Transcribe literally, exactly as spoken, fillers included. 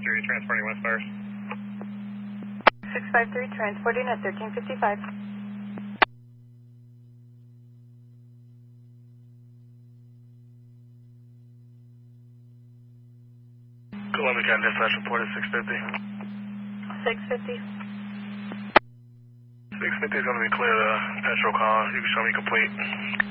three, transporting westbound. six five three, transporting at thirteen fifty-five. Columbia County Dispatch reported six fifty. six fifty. six fifty is going to be clear to Petro Con. You can show me complete.